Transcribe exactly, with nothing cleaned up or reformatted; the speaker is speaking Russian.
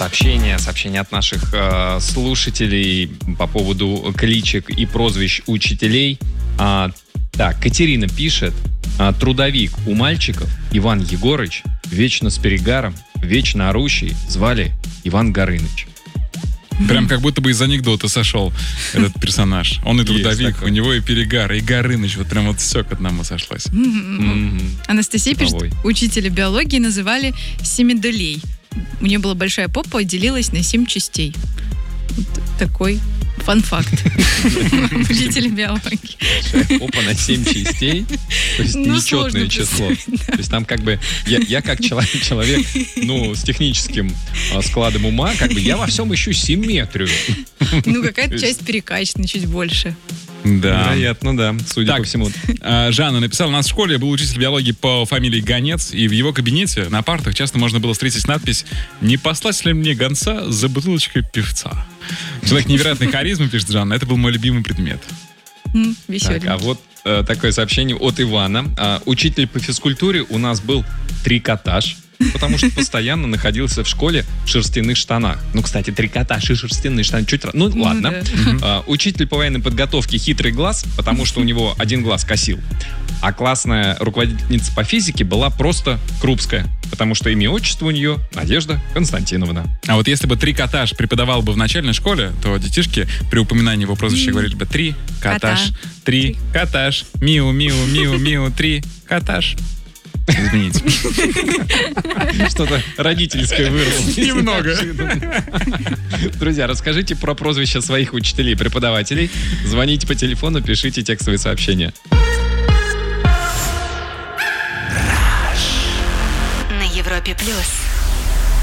сообщения, сообщения от наших э, слушателей по поводу кличек и прозвищ учителей. А, так, Катерина пишет: а, трудовик у мальчиков Иван Егорыч, вечно с перегаром, вечно орущий, звали Иван Горыныч. Прям как будто бы из анекдота сошел этот персонаж. Он и трудовик, у него и перегар, и Горыныч. Вот прям вот все к одному сошлось. Анастасия пишет: учителя биологии называли семидолей. У нее была большая попа и делилась на семь частей. Вот такой фан-факт. Учителя биологии. Большая попа на семь частей. То есть ну, нечетное число. Да. То есть там как бы я, я как человек, человек, ну, с техническим а, складом ума, как бы я во всем ищу симметрию. Ну, какая-то часть перекачана чуть больше. Да. Вероятно, да, судя так, по всему. Э, Жанна написала: у нас в школе был учитель биологии по фамилии Гонец, и в его кабинете на партах часто можно было встретить надпись: «Не послать ли мне гонца за бутылочкой певца?» Человек невероятной харизмы, пишет Жанна, это был мой любимый предмет. Mm, веселенький. Так, а вот э, такое сообщение от Ивана. Э, учитель по физкультуре у нас был трикотаж, потому что постоянно находился в школе в шерстяных штанах. Ну, кстати, трикотаж и шерстяные штаны чуть... Ну, ну ладно. Да. А, учитель по военной подготовке хитрый глаз, потому что у него один глаз косил. А классная руководительница по физике была просто Крупская, потому что имя и отчество у нее Надежда Константиновна. А вот если бы трикотаж преподавал бы в начальной школе, то детишки при упоминании его прозвища говорили бы: три котаж, три котаж, миу, миу, миу, миу, три котаж. Извините. Что-то родительское вырвалось. Немного. Друзья, расскажите про прозвища своих учителей и преподавателей. Звоните по телефону, пишите текстовые сообщения. На Европе Плюс.